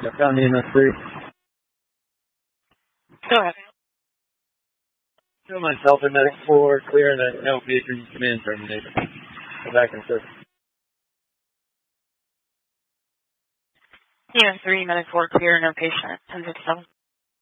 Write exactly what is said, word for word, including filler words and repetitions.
I found the M S three. Go ahead. Show myself in medic four, clear and no patron command terminated. Go back and service. E M three, medic four, clear, no patient, ten fifty-seven.